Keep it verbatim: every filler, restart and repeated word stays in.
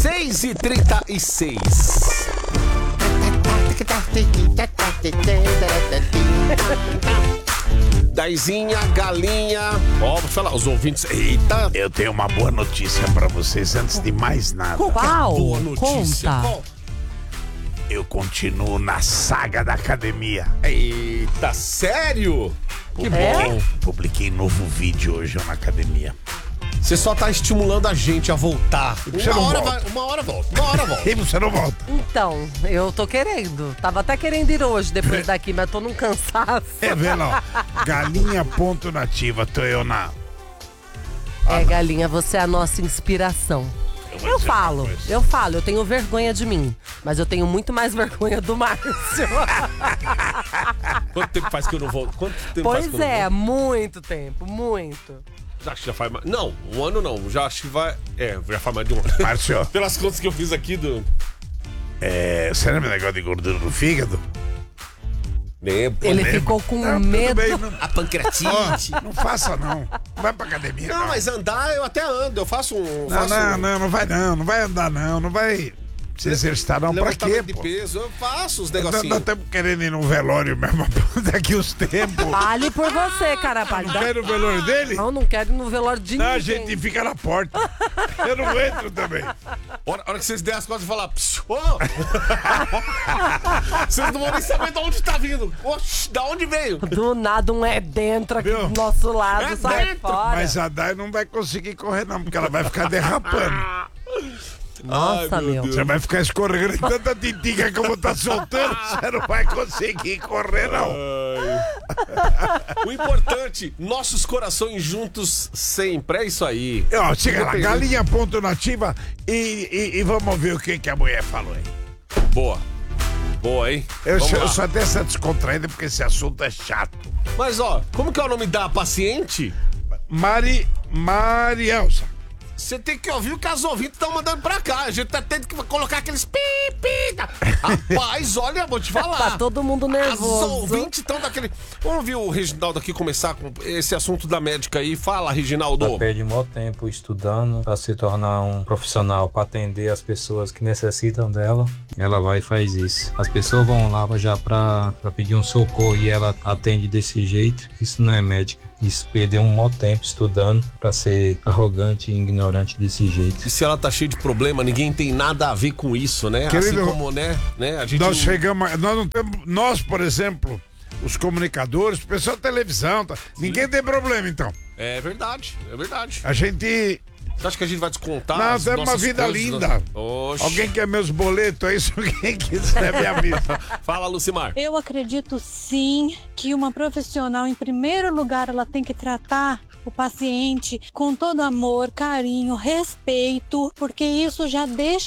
seis e trinta e seis. Daizinha, galinha. Ó, vou falar, os ouvintes. Eita! Eu tenho uma boa notícia pra vocês antes de mais nada. Qual? Boa notícia. Conta. Qual? Eu continuo na saga da academia. Eita, sério? Que É? bom. Publiquei novo vídeo hoje na academia. Você só tá estimulando a gente a voltar. Você Uma não hora, volta. vai, uma hora volta, uma hora volta. E você não volta. Então, eu tô querendo. Tava até querendo ir hoje, depois daqui, mas tô num cansaço. É, vendo, ó. Galinha ponto nativa, tô eu na... É, galinha, você é a nossa inspiração. vou Eu dizer uma falo, coisa. eu falo, eu tenho vergonha de mim, mas eu tenho muito mais vergonha do Márcio. Quanto tempo faz que eu não volto? Quanto tempo faz Pois que eu não é, volto? muito tempo, muito. Acho que já faz mais. Não, um ano não. Já acho que vai. É, já faz mais de um ano. Márcio, Pelas contas que eu fiz aqui do. é, você lembra o negócio de gordura no fígado? Lembro. Ele lembro. ficou com Não, tudo medo. bem, não, A pancreatite. não faça não. Não vai pra academia, não. Não, mas andar eu até ando. Eu faço um. Não, faço não, um não, não vai não. Não vai andar não. Não vai se exercitar não. Pra quê, levantamento de pô? peso. Eu faço os Nós negocinhos. estamos querendo ir num velório mesmo daqui uns tempos. Fale por você, cara. Pode dar- Quer ir no velório dele? Não, não quero ir no velório de Não, ninguém. a gente fica na porta. Eu não entro também. Hora, hora que vocês derem as costas e falar. "Psiu, ô!" Vocês não vão nem saber de onde tá vindo. Oxi, da onde veio? Do nada um é dentro aqui Viu? do nosso lado, É sai dentro. fora. Mas a Dai não vai conseguir correr não, porque ela vai ficar derrapando. Nossa, Ai, meu meu. Deus. Você vai ficar escorregando em tanta titica como tá soltando, você não vai conseguir correr não. O importante, nossos corações juntos sempre. É isso aí. Ó, chega lá, Independente. galinha ponto nativa e, e, e vamos ver o que, que a mulher falou aí. Boa. Boa, hein? Eu, Vamos sou- lá. eu sou até essa descontraída porque esse assunto é chato. Mas, ó, como que é o nome da paciente? Mari, Marielza. Você tem que ouvir o que as ouvintes estão mandando pra cá. A gente tá tendo que colocar aqueles pi, pi. tá? Rapaz, olha, vou te falar. Tá todo mundo As nervoso. ouvintes estão daquele... Vamos ouvir o Reginaldo aqui começar com esse assunto da médica aí. Fala, Reginaldo. Ela perde muito tempo estudando para se tornar um profissional, para atender as pessoas que necessitam dela. Ela vai e faz isso. As pessoas vão lá já para pedir um socorro e ela atende desse jeito. Isso não é médica. Isso perdeu um maior tempo estudando para ser arrogante e ignorante desse jeito. E se ela tá cheia de problema, ninguém tem nada a ver com isso, né? Querido, assim como, né? né? A gente Nós não- chegamos, nós não temos, nós, por exemplo, os comunicadores, o pessoal da televisão, tá? Ninguém tem problema então. É verdade, é verdade. A gente... Você acha que a gente vai descontar? Não, as temos uma nossas vida coisas? linda. Oxe. Alguém quer meus boletos aí, se alguém quiser me avisa. Fala, Lucimar. Eu acredito sim que uma profissional, em primeiro lugar, ela tem que tratar o paciente com todo amor, carinho, respeito, porque isso já deixa